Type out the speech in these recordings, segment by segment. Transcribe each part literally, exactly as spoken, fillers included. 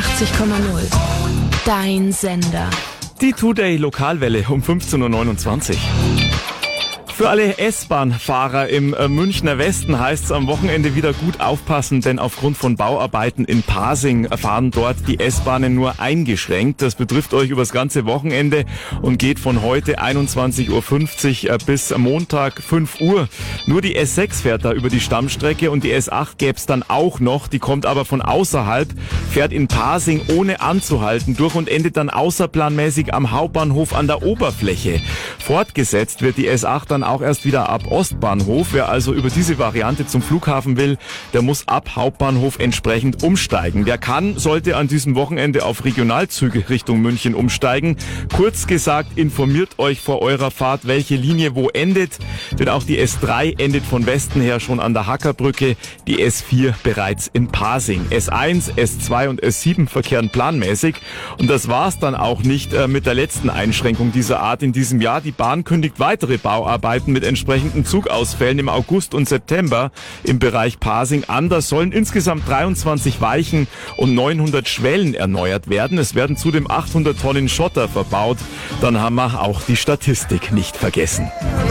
einundachtzig Komma null. Dein Sender. Die Today Lokalwelle um fünfzehn Uhr neunundzwanzig. Für alle S-Bahn-Fahrer im äh, Münchner Westen heißt es am Wochenende wieder gut aufpassen, denn aufgrund von Bauarbeiten in Pasing fahren dort die S-Bahnen nur eingeschränkt. Das betrifft euch übers ganze Wochenende und geht von heute einundzwanzig Uhr fünfzig äh, bis Montag fünf Uhr. Nur die S sechs fährt da über die Stammstrecke und die S acht gäb's dann auch noch. Die kommt aber von außerhalb, fährt in Pasing ohne anzuhalten durch und endet dann außerplanmäßig am Hauptbahnhof an der Oberfläche. Fortgesetzt wird die S acht dann auch erst wieder ab Ostbahnhof. Wer also über diese Variante zum Flughafen will, der muss ab Hauptbahnhof entsprechend umsteigen. Wer kann, sollte an diesem Wochenende auf Regionalzüge Richtung München umsteigen. Kurz gesagt, informiert euch vor eurer Fahrt, welche Linie wo endet. Denn auch die S drei endet von Westen her schon an der Hackerbrücke, die S vier bereits in Pasing. S eins, S zwei und S sieben verkehren planmäßig. Und das war's dann auch nicht äh, mit der letzten Einschränkung dieser Art in diesem Jahr. Die Bahn kündigt weitere Bauarbeiten mit entsprechenden Zugausfällen im August und September im Bereich Pasing an. Da sollen insgesamt dreiundzwanzig Weichen und neunhundert Schwellen erneuert werden. Es werden zudem achthundert Tonnen Schotter verbaut. Dann haben wir auch die Statistik nicht vergessen.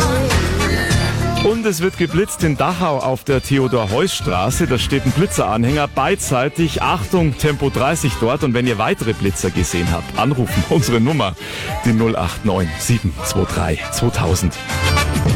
Und es wird geblitzt in Dachau auf der Theodor-Heuss-Straße. Da steht ein Blitzeranhänger beidseitig. Achtung, Tempo dreißig dort. Und wenn ihr weitere Blitzer gesehen habt, anrufen. Unsere Nummer, die null acht neun sieben zwei drei zweitausend.